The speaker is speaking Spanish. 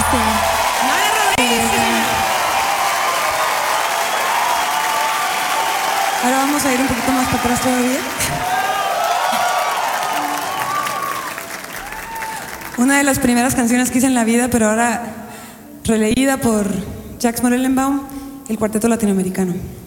Maya Rodríguez. Ahora vamos a ir un poquito más para atrás todavía. Una de las primeras canciones que hice en la vida, pero ahora releída por Jacques Morellenbaum, el Cuarteto Latinoamericano.